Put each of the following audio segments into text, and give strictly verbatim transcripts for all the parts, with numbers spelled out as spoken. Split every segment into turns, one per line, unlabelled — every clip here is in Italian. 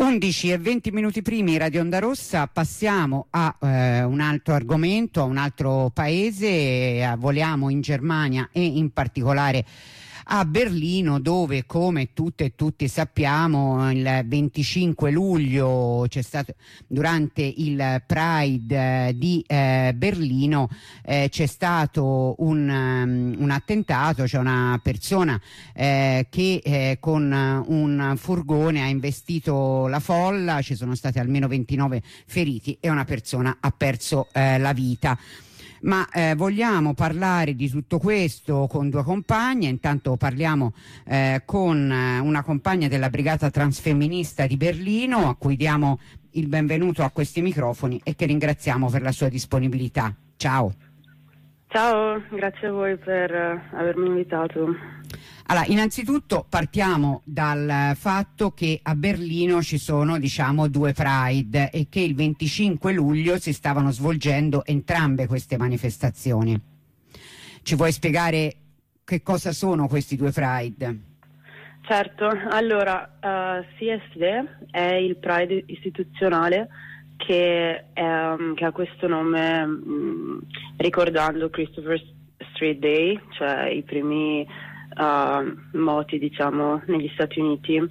undici e venti minuti primi, Radio Onda Rossa. Passiamo a eh, un altro argomento, a un altro paese. Eh, voliamo in Germania e in particolare a Berlino, dove, come tutte e tutti sappiamo, il venticinque luglio c'è stato, durante il Pride eh, di eh, Berlino, eh, c'è stato un, um, un attentato. C'è una persona eh, che eh, con un furgone ha investito la folla, ci sono stati almeno ventinove feriti e una persona ha perso eh, la vita. Ma eh, vogliamo parlare di tutto questo con due compagne. Intanto parliamo eh, con una compagna della Brigata Transfemminista di Berlino, a cui diamo il benvenuto a questi microfoni e che ringraziamo per la sua disponibilità. Ciao.
Ciao, grazie a voi per avermi invitato.
Allora, innanzitutto partiamo dal fatto che a Berlino ci sono, diciamo, due Pride e che il venticinque luglio si stavano svolgendo entrambe queste manifestazioni. Ci vuoi spiegare che cosa sono questi due Pride?
Certo, allora uh, C S D è il Pride istituzionale che, è, um, che ha questo nome um, ricordando Christopher Street Day, cioè i primi uh, moti, diciamo, negli Stati Uniti uh,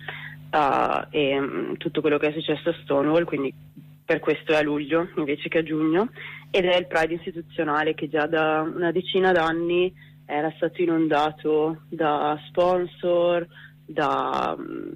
e um, tutto quello che è successo a Stonewall, quindi per questo è a luglio invece che a giugno, ed è il Pride istituzionale che già da una decina d'anni era stato inondato da sponsor, da um,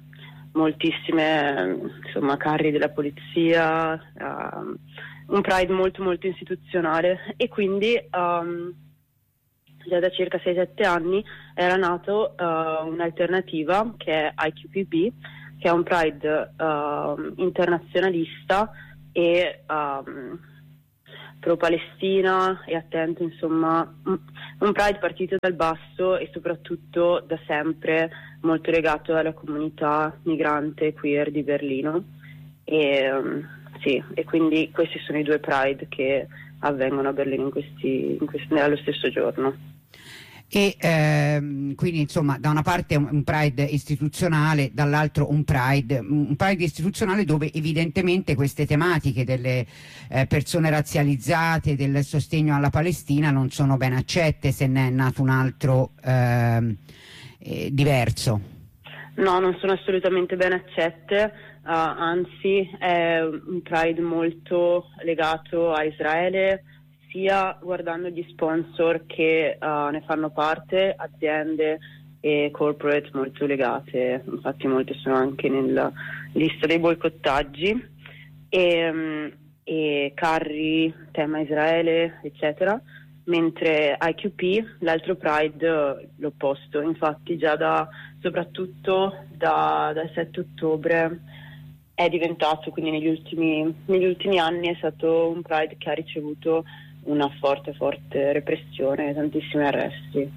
moltissime insomma carri della polizia, uh, un Pride molto molto istituzionale, e quindi um, già da circa sei sette anni era nato uh, un'alternativa che è I Q P B, che è un Pride uh, internazionalista e um, pro-Palestina e attento, insomma, un Pride partito dal basso e soprattutto da sempre molto legato alla comunità migrante queer di Berlino. E, um, sì, e quindi questi sono i due Pride che avvengono a Berlino in questi, in questi, nello stesso giorno.
E ehm, quindi insomma da una parte un, un Pride istituzionale, dall'altro un Pride un Pride istituzionale dove evidentemente queste tematiche delle eh, persone razzializzate, del sostegno alla Palestina non sono ben accette, se ne è nato un altro ehm, eh, diverso.
No, non sono assolutamente ben accette, uh, anzi è un Pride molto legato a Israele, sia guardando gli sponsor che uh, ne fanno parte, aziende e corporate molto legate, infatti molte sono anche nella lista dei boicottaggi, e, um, e carri, tema Israele, eccetera, mentre I Q P, l'altro Pride, l'opposto. Infatti già da, soprattutto da, dal sette ottobre è diventato, quindi negli ultimi, negli ultimi anni è stato un Pride che ha ricevuto una forte forte repressione e tantissimi arresti.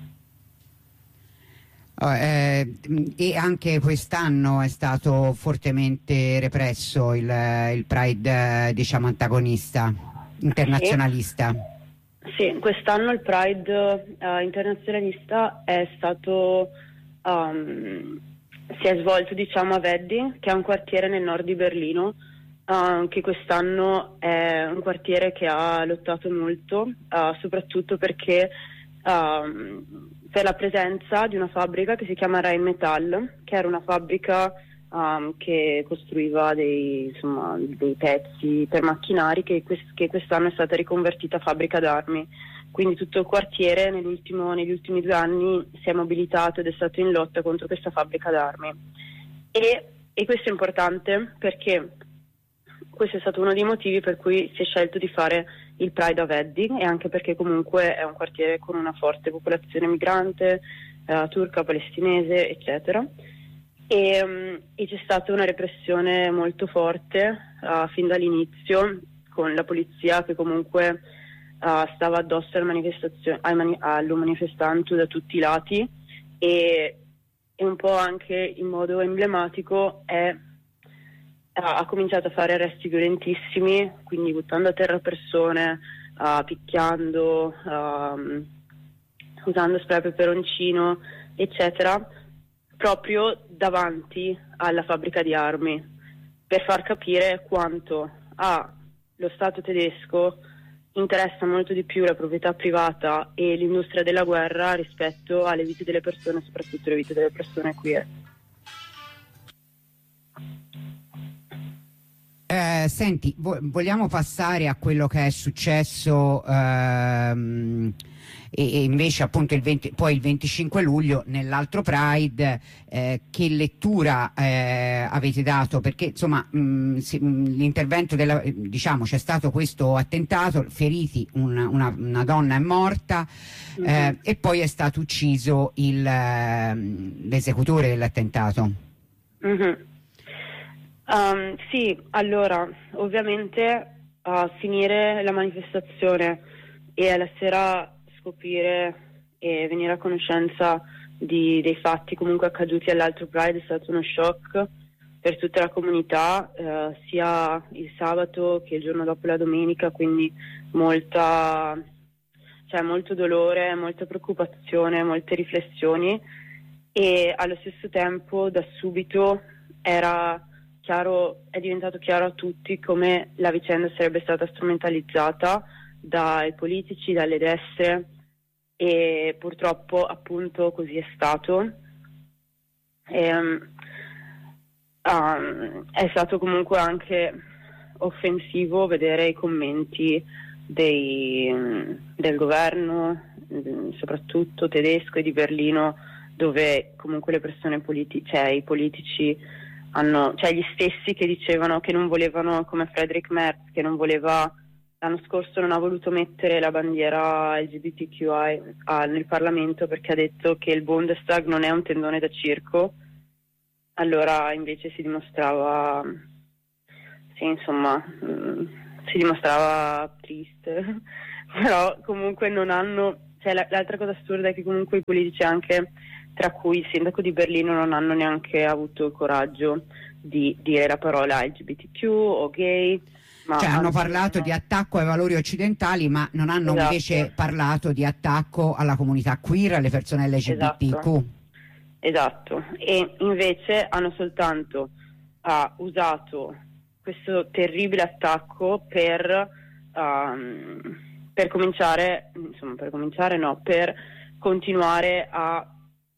Oh, eh, e anche quest'anno è stato fortemente represso il, il Pride, diciamo, antagonista, internazionalista.
Sì, sì, quest'anno il Pride uh, internazionalista è stato um, si è svolto, diciamo, a Wedding, che è un quartiere nel nord di Berlino, Uh, che quest'anno è un quartiere che ha lottato molto, uh, soprattutto perché uh, per la presenza di una fabbrica che si chiama Rheinmetall, che era una fabbrica um, che costruiva dei, insomma, dei pezzi per macchinari, che, quest- che quest'anno è stata riconvertita a fabbrica d'armi. Quindi tutto il quartiere nell'ultimo, negli ultimi due anni si è mobilitato ed è stato in lotta contro questa fabbrica d'armi. E, e questo è importante perché questo è stato uno dei motivi per cui si è scelto di fare il Pride a Wedding, e anche perché comunque è un quartiere con una forte popolazione migrante, eh, turca, palestinese, eccetera. E, um, e c'è stata una repressione molto forte uh, fin dall'inizio, con la polizia che comunque uh, stava addosso al, manifestazio- al, mani- al manifestante da tutti i lati, e, e un po' anche in modo emblematico è ha cominciato a fare arresti violentissimi, quindi buttando a terra persone, uh, picchiando, uh, usando spray peperoncino, eccetera, proprio davanti alla fabbrica di armi. per far capire quanto allo Stato tedesco interessa molto di più la proprietà privata e l'industria della guerra rispetto alle vite delle persone, soprattutto le vite delle persone queer.
Eh, senti, vo- vogliamo passare a quello che è successo ehm, e, e invece appunto il venti, poi il venticinque luglio nell'altro Pride, eh, che lettura eh, avete dato? Perché insomma mh, si, mh, l'intervento della, diciamo c'è stato questo attentato, feriti, un, una, una donna è morta, eh, mm-hmm. e poi è stato ucciso il, eh, l'esecutore dell'attentato.
Mm-hmm. Um, sì, allora, ovviamente a finire la manifestazione e alla sera scoprire e venire a conoscenza di, dei fatti comunque accaduti all'altro Pride è stato uno shock per tutta la comunità, eh, sia il sabato che il giorno dopo la domenica, quindi molta, cioè molto dolore, molta preoccupazione, molte riflessioni, e allo stesso tempo da subito era chiaro, è diventato chiaro a tutti come la vicenda sarebbe stata strumentalizzata dai politici, dalle destre, e purtroppo appunto così è stato. E, um, um, è stato comunque anche offensivo vedere i commenti dei, del governo, soprattutto tedesco e di Berlino, dove comunque le persone politiche, cioè i politici hanno, cioè gli stessi che dicevano che non volevano, come Friedrich Merz, che non voleva, l'anno scorso non ha voluto mettere la bandiera L G B T Q I ah, nel Parlamento perché ha detto che il Bundestag non è un tendone da circo. Allora invece si dimostrava, sì, insomma, mh, si dimostrava triste, però comunque non hanno, cioè l'altra cosa assurda è che comunque i politici, anche tra cui il sindaco di Berlino, non hanno neanche avuto il coraggio di dire la parola L G B T Q o gay. Ma
cioè hanno parlato di attacco ai valori occidentali, ma non hanno esatto. invece parlato di attacco alla comunità queer, alle persone L G B T Q.
Esatto, esatto. E invece hanno soltanto uh, usato questo terribile attacco per, um, per cominciare, insomma per cominciare no, per continuare a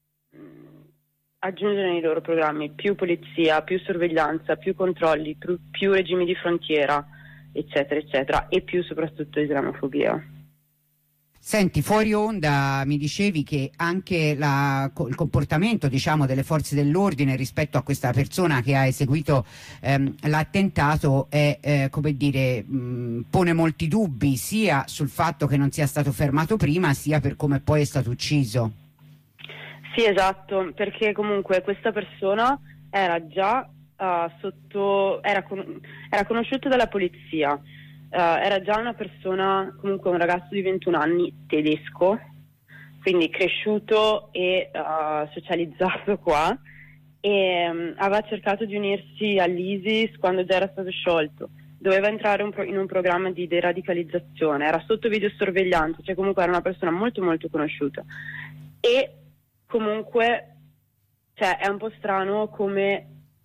aggiungere nei loro programmi più polizia, più sorveglianza, più controlli, più, più regimi di frontiera, eccetera, eccetera, e più soprattutto islamofobia.
Senti, fuori onda mi dicevi che anche la, il comportamento, diciamo, delle forze dell'ordine rispetto a questa persona che ha eseguito ehm, l'attentato è, eh, come dire, mh, pone molti dubbi sia sul fatto che non sia stato fermato prima, sia per come poi è stato ucciso.
Sì, esatto, perché comunque questa persona era già uh, sotto, era, con, era conosciuta dalla polizia, uh, era già una persona, comunque un ragazzo di ventuno anni tedesco, quindi cresciuto e uh, socializzato qua, e um, aveva cercato di unirsi all'ISIS quando già era stato sciolto. Doveva entrare un pro- in un programma di deradicalizzazione, era sotto videosorveglianza, cioè comunque era una persona molto molto conosciuta. E comunque, cioè, è un po' strano come,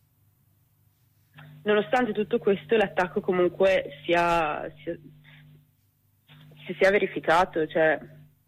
nonostante tutto questo, l'attacco comunque sia, sia si sia verificato, cioè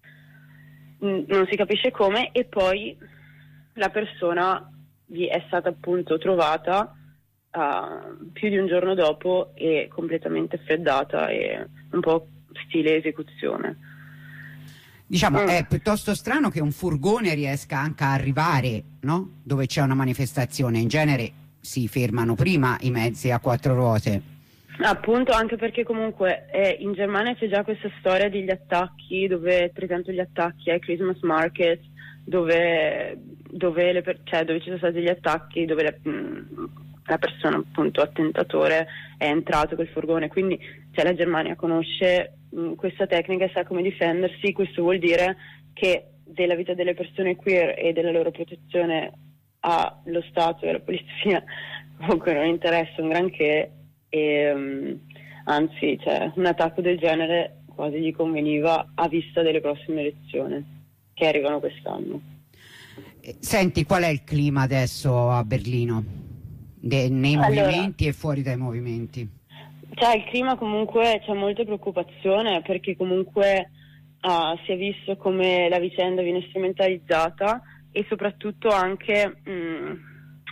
mh, non si capisce come, e poi la persona vi è stata appunto trovata uh, più di un giorno dopo e completamente freddata e un po' stile esecuzione.
Diciamo, è piuttosto strano che un furgone riesca anche a arrivare, no? Dove c'è una manifestazione. In genere si fermano prima i mezzi a quattro ruote.
Appunto, anche perché comunque eh, in Germania c'è già questa storia degli attacchi, dove per esempio gli attacchi ai Christmas market, dove, dove, le, cioè, dove ci sono stati gli attacchi, dove le, mh, la persona, appunto, attentatore è entrato col furgone. Quindi cioè, la Germania conosce questa tecnica e sa come difendersi. Questo vuol dire che della vita delle persone queer e della loro protezione allo Stato e alla polizia comunque non interessa un granché, e um, anzi, cioè, un attacco del genere quasi gli conveniva a vista delle prossime elezioni che arrivano quest'anno.
Senti, qual è il clima adesso a Berlino? de, nei
Allora,
movimenti e fuori dai movimenti?
Cioè, il clima comunque c'è molta preoccupazione perché comunque uh, si è visto come la vicenda viene strumentalizzata e soprattutto anche mh,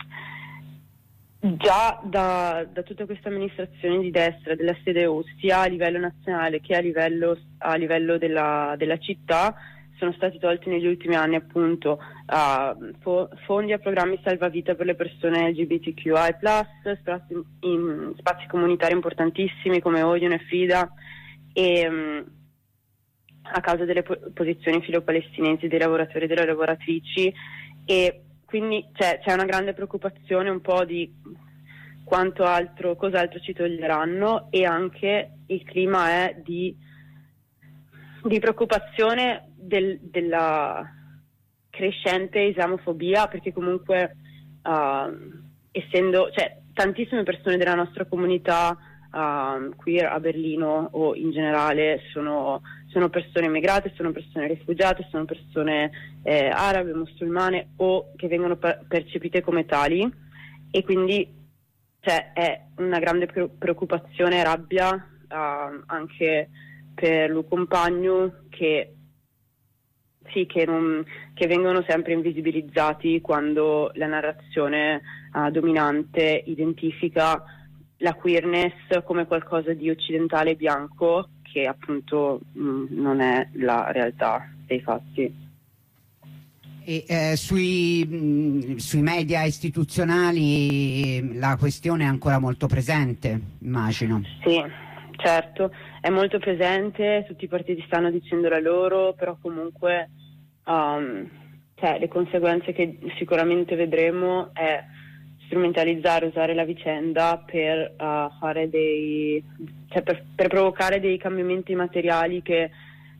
già da, da tutta questa amministrazione di destra della S D U, sia a livello nazionale che a livello, a livello della, della città, sono stati tolti negli ultimi anni appunto uh, fo- fondi a programmi salvavita per le persone L G B T Q I plus, spazi, in, spazi comunitari importantissimi come Odeon e Frida, e um, a causa delle po- posizioni filo-palestinesi dei lavoratori e delle lavoratrici, e quindi c'è, c'è una grande preoccupazione un po' di quanto altro, cos'altro ci toglieranno, e anche il clima è di di preoccupazione del, della crescente islamofobia, perché comunque uh, essendo, cioè, tantissime persone della nostra comunità uh, queer a Berlino o in generale sono, sono persone immigrate, sono persone rifugiate, sono persone eh, arabe, musulmane o che vengono per- percepite come tali, e quindi cioè, è una grande pre- preoccupazione e rabbia uh, anche per Lu Compagno che sì, che, non, che vengono sempre invisibilizzati quando la narrazione uh, dominante identifica la queerness come qualcosa di occidentale bianco, che appunto mh, non è la realtà dei fatti.
E, eh, sui, mh, sui media istituzionali la questione è ancora molto presente, immagino.
Sì, certo, è molto presente, tutti i partiti stanno dicendo la loro, però comunque um, cioè, le conseguenze che sicuramente vedremo è strumentalizzare, usare la vicenda per uh, fare dei, cioè per, per provocare dei cambiamenti materiali che,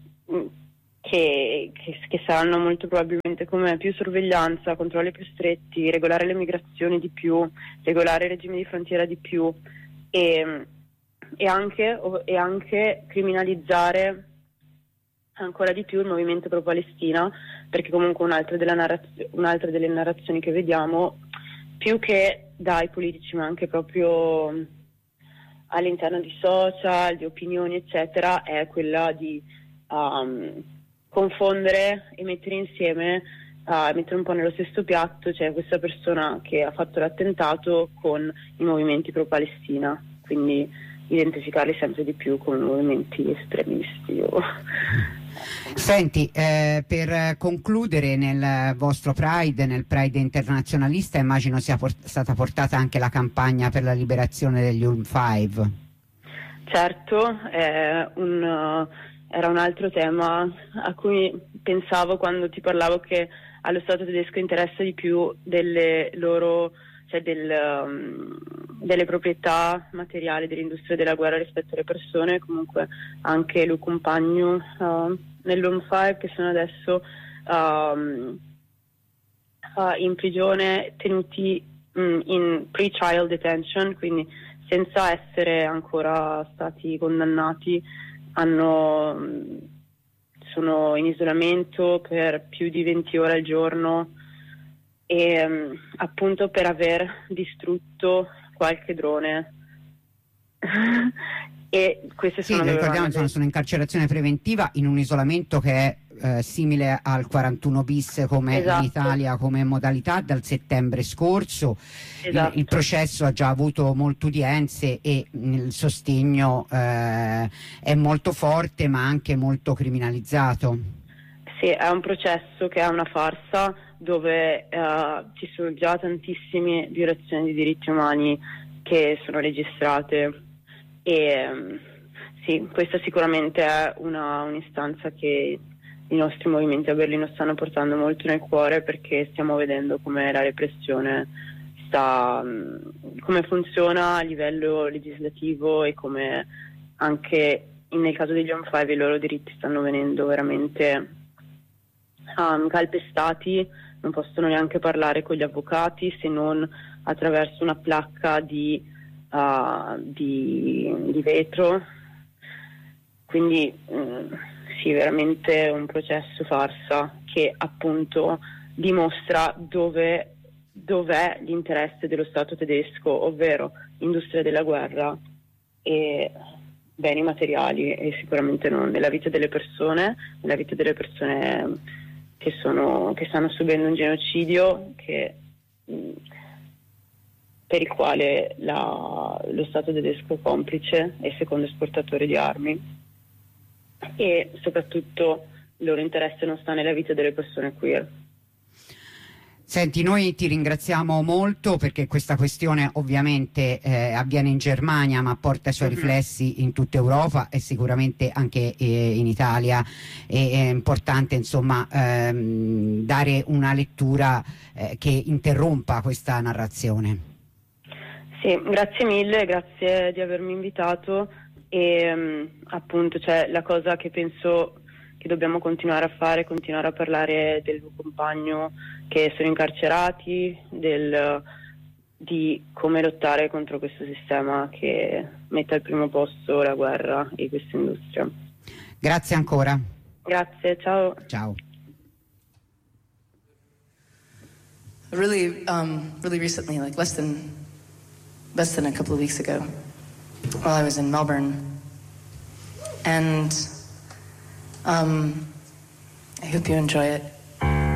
che, che, che saranno molto probabilmente come più sorveglianza, controlli più stretti, regolare le migrazioni di più, regolare il regime di frontiera di più, e E anche, e anche criminalizzare ancora di più il movimento pro-Palestina, perché comunque un'altra, della narrazio- un'altra delle narrazioni che vediamo, più che dai politici ma anche proprio all'interno di social, di opinioni eccetera, è quella di um, confondere e mettere insieme, uh, mettere un po' nello stesso piatto, cioè questa persona che ha fatto l'attentato con i movimenti pro-Palestina, quindi identificarli sempre di più come movimenti estremisti. O...
Senti, eh, per concludere, nel vostro Pride, nel Pride internazionalista, immagino sia port- stata portata anche la campagna per la liberazione degli Ulm cinque.
Certo, è un, uh, era un altro tema a cui pensavo quando ti parlavo, che allo Stato tedesco interessa di più delle loro, cioè del, um, delle proprietà materiali dell'industria della guerra rispetto alle persone. Comunque anche Lu Compagno uh, nell'Ulm cinque, che sono adesso um, uh, in prigione, tenuti um, in pre-trial detention, quindi senza essere ancora stati condannati, hanno, sono in isolamento per più di venti ore al giorno, e um, appunto per aver distrutto qualche drone. E queste
Sì,
sono
ricordiamo,
le...
sono in carcerazione preventiva in un isolamento che è eh, simile al quarantuno bis come
Esatto.
in Italia come modalità dal settembre scorso.
Esatto.
Il, il processo ha già avuto molte udienze e il sostegno eh, è molto forte ma anche molto criminalizzato.
Sì, è un processo che è una farsa, dove eh, ci sono già tantissime violazioni di diritti umani che sono registrate, e um, sì, questa sicuramente è una, un'istanza che i nostri movimenti a Berlino stanno portando molto nel cuore, perché stiamo vedendo come la repressione sta, um, come funziona a livello legislativo, e come anche nel caso degli Ulm cinque i loro diritti stanno venendo veramente um, calpestati. Non possono neanche parlare con gli avvocati se non attraverso una placca di Uh, di, di vetro, quindi um, sì, veramente un processo farsa che appunto dimostra dove dov'è l'interesse dello Stato tedesco, ovvero industria della guerra e beni materiali, e sicuramente non nella vita delle persone, nella vita delle persone che, sono, che stanno subendo un genocidio che, mh, per il quale la, lo Stato tedesco è complice e secondo esportatore di armi, e soprattutto il loro interesse non sta nella vita delle persone queer.
Senti, noi ti ringraziamo molto perché questa questione ovviamente eh, avviene in Germania ma porta i suoi mm-hmm. riflessi in tutta Europa e sicuramente anche eh, in Italia, e è importante insomma ehm, dare una lettura eh, che interrompa questa narrazione.
Sì, grazie mille, grazie di avermi invitato e um, appunto cioè, la cosa che penso che dobbiamo continuare a fare, continuare a parlare del tuo compagno che sono incarcerati, del, di come lottare contro questo sistema che mette al primo posto la guerra e questa industria.
Grazie ancora.
Grazie, ciao.
Ciao.
Really, um, really recently, like less than, less than a couple of weeks ago, while I was in Melbourne, and um, I hope you enjoy it.